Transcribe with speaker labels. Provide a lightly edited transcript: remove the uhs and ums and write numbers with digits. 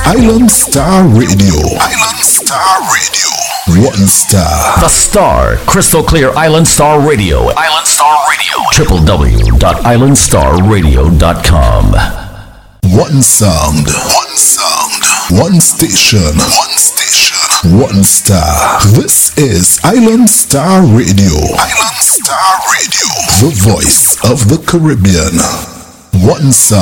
Speaker 1: Island Star Radio. Island Star Radio. One star.
Speaker 2: The Star. Crystal clear Island Star Radio. Island Star Radio. www.islandstarradio.com.
Speaker 1: One sound. One sound. One station. One station. One star. This is Island Star Radio. Island Star Radio. The voice of the Caribbean. One sound.